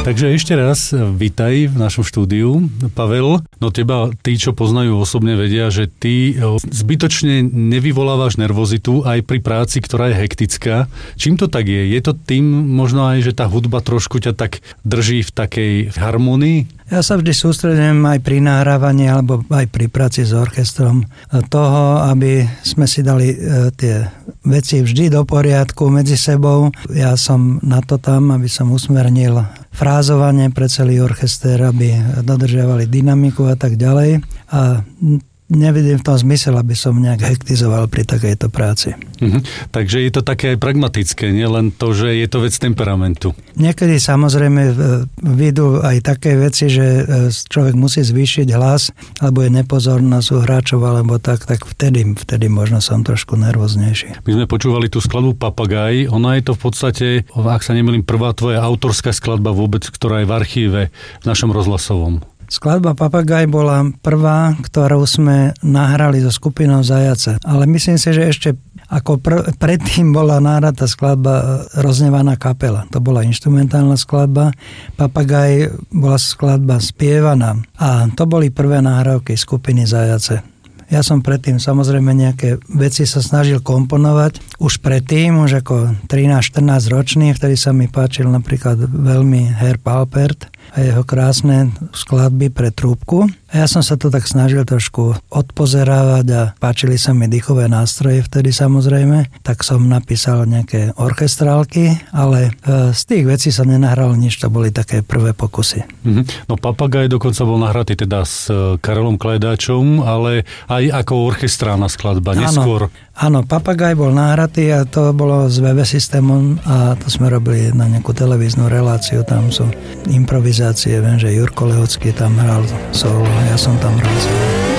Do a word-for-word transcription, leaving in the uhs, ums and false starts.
Takže ešte raz vítaj v našom štúdiu, Pavel. No teba, tí, čo poznajú osobne, vedia, že ty zbytočne nevyvolávaš nervozitu aj pri práci, ktorá je hektická. Čím to tak je? Je to tým možno aj, že tá hudba trošku ťa tak drží v takej harmonii? Ja sa vždy sústredujem aj pri nahrávaní alebo aj pri práci s orchestrom toho, aby sme si dali tie veci vždy do poriadku medzi sebou. Ja som na to tam, aby som usmernil frázovanie pre celý orchester, aby dodržiavali dynamiku a tak ďalej. A nevidím v tom zmysel, aby som nejak hektizoval pri takejto práci. Mhm. Takže je to také aj pragmatické, nie len to, že je to vec temperamentu. Niekedy samozrejme vidú aj také veci, že človek musí zvýšiť hlas, alebo je nepozornosť u hráčov, alebo tak, tak vtedy, vtedy možno som trošku nervóznejší. My sme počúvali tú skladbu Papagaj. Ona je to v podstate, ak sa nemýlim, prvá tvoja autorská skladba vôbec, ktorá je v archíve v našom rozhlasovom. Skladba Papagaj bola prvá, ktorú sme nahrali so skupinou Zajace. Ale myslím si, že ešte ako pr- predtým bola nahratá skladba Roznevaná kapela. To bola inštrumentálna skladba. Papagaj bola skladba spievaná. A to boli prvé nahrávky skupiny Zajace. Ja som predtým samozrejme nejaké veci sa snažil komponovať. Už predtým, už ako trinásť štrnásť ročný, vtedy sa mi páčil napríklad veľmi Herb Alpert a jeho krásne skladby pre trúbku. A ja som sa to tak snažil trošku odpozerávať a páčili sa mi dýchové nástroje vtedy samozrejme. Tak som napísal nejaké orchestrálky, ale z tých vecí sa nenahral nič, to boli také prvé pokusy. Mm-hmm. No Papagaj dokonca bol nahratý teda s Karolom Klajdáčom, ale aj ako orchestrálna skladba, neskôr. Áno, Papagaj bol nahratý a to bolo s vé vé systémom a to sme robili na nejakú televíznu reláciu, tam sú improvizácie, viem, že Jurko Lehocký tam hral solo, ja som tam hral solo.